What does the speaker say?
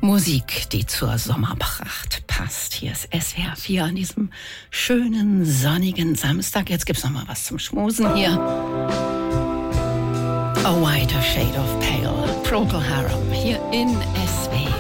Musik, die zur Sommerpracht passt. Hier ist SWR 4 an diesem schönen, sonnigen Samstag. Jetzt gibt's noch mal was zum Schmusen hier. A Whiter Shade of Pale, Procol Harum, hier in SWR.